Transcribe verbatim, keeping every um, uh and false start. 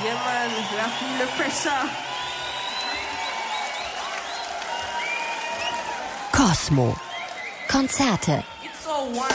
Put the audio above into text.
Yeah, man, la feel the pressure. Cosmo. Konzerte. It's so wild.